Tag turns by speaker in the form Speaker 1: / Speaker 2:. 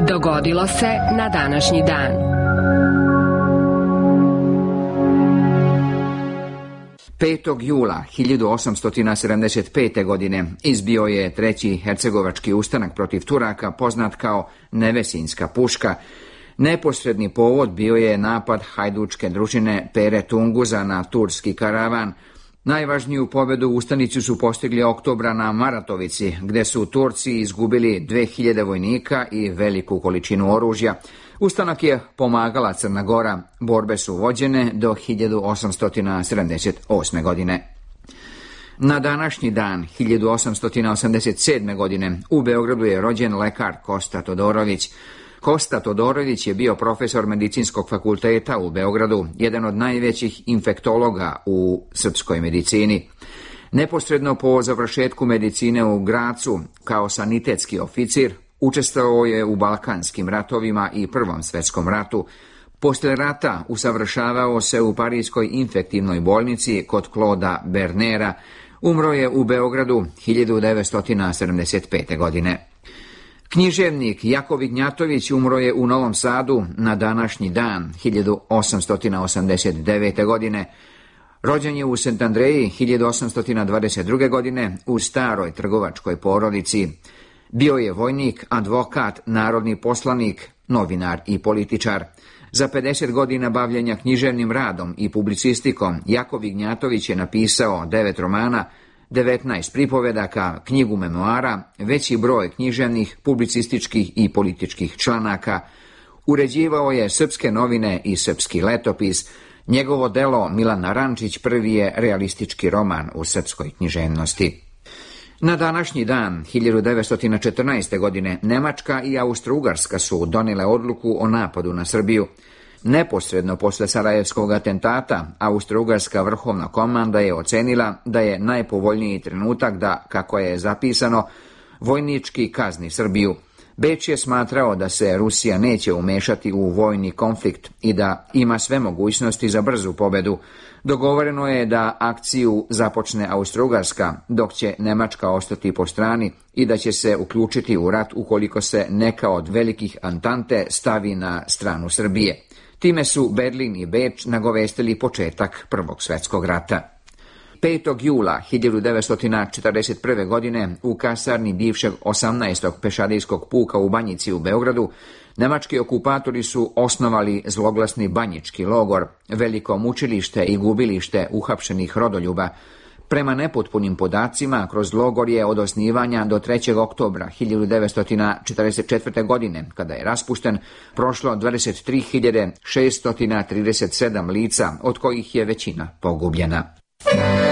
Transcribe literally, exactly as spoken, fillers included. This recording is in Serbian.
Speaker 1: Dogodilo se na današnji dan.
Speaker 2: petog jula hiljadu osamsto sedamdeset pete. godine izbio je treći hercegovački ustanak protiv Turaka, poznat kao Nevesinjska puška. Neposredni povod bio je napad hajdučke družine Pere Tunguza na turski karavan. Najvažniju pobedu ustanici su postigli oktobra na Maratovici, gde su Turci izgubili dve hiljade vojnika i veliku količinu oružja. Ustanak je pomagala Crna Gora, borbe su vođene do hiljadu osamsto sedamdeset osme. godine. Na današnji dan, hiljadu osamsto osamdeset sedme. godine, u Beogradu je rođen lekar Kosta Todorović. Kosta Todorović je bio profesor medicinskog fakulteta u Beogradu, jedan od najvećih infektologa u srpskoj medicini. Neposredno po završetku medicine u Gracu, kao sanitetski oficir, učestvovao je u Balkanskim ratovima i Prvom svetskom ratu. Posle rata usavršavao se u Parijskoj infektivnoj bolnici kod Kloda Bernera. Umro je u Beogradu hiljadu devetsto sedamdeset pete. godine. Književnik Jakov Ignjatović umro je u Novom Sadu na današnji dan, hiljadu osamsto osamdeset devete. godine. Rođen je u Sant Andreji hiljadu osamsto dvadeset druge. godine u staroj trgovačkoj porodici. Bio je vojnik, advokat, narodni poslanik, novinar i političar. Za pedeset godina bavljenja književnim radom i publicistikom Jakov Ignjatović je napisao devet romana, devetnaest pripovedaka, knjigu memoara, veći broj književnih, publicističkih i političkih članaka. Uređivao je srpske novine i srpski letopis. Njegovo delo Milan Narančić prvi je realistički roman u srpskoj književnosti. Na današnji dan, hiljadu devetsto četrnaeste. godine, Nemačka i Austro-Ugarska su donijele odluku o napadu na Srbiju. Neposredno posle Sarajevskog atentata, Austro-Ugarska vrhovna komanda je ocenila da je najpovoljniji trenutak da, kako je zapisano, vojnički kazni Srbiju. Beč je smatrao da se Rusija neće umešati u vojni konflikt i da ima sve mogućnosti za brzu pobedu. Dogovoreno je da akciju započne Austro-Ugarska, dok će Nemačka ostati po strani i da će se uključiti u rat ukoliko se neka od velikih antante stavi na stranu Srbije. Time su Berlin i Beč nagovestili početak Prvog svjetskog rata. petog jula hiljadu devetsto četrdeset prve. godine u kasarni bivšeg osamnaestog pešadijskog puka u Banjici u Beogradu nemački okupatori su osnovali zloglasni banjički logor, veliko mučilište i gubilište uhapšenih rodoljuba. Prema nepotpunim podacima, kroz logor je od osnivanja do trećeg oktobra hiljadu devetsto četrdeset četvrte. godine, kada je raspušten, prošlo dvadeset tri hiljade šeststo trideset sedam lica, od kojih je većina pogubljena.